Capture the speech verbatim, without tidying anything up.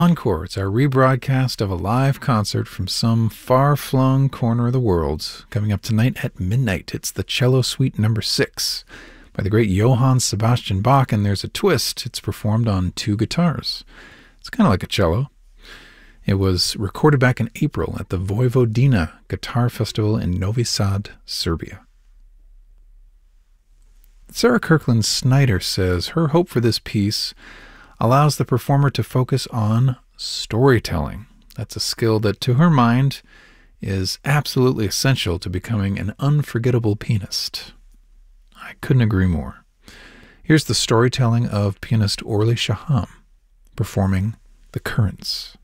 Encore, it's our rebroadcast of a live concert from some far-flung corner of the world. Coming up tonight at midnight, it's the Cello Suite number six by the great Johann Sebastian Bach, and there's a twist. It's performed on two guitars. It's kind of like a cello. It was recorded back in April at the Vojvodina Guitar Festival in Novi Sad, Serbia. Sarah Kirkland Snyder says her hope for this piece allows the performer to focus on storytelling. That's a skill that, to her mind, is absolutely essential to becoming an unforgettable pianist. I couldn't agree more. Here's the storytelling of pianist Orly Shaham performing The Currents.